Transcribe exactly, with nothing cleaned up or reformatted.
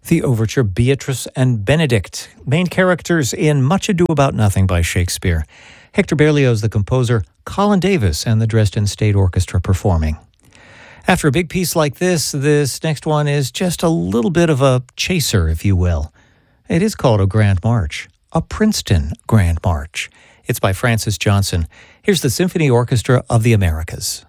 The overture Beatrice and Benedict, main characters in Much Ado About Nothing by Shakespeare. Hector Berlioz, the composer, Colin Davis, and the Dresden State Orchestra performing. After a big piece like this, this next one is just a little bit of a chaser, if you will. It is called a Grand March, a Princeton Grand March. It's by Francis Johnson. Here's the Symphony Orchestra of the Americas.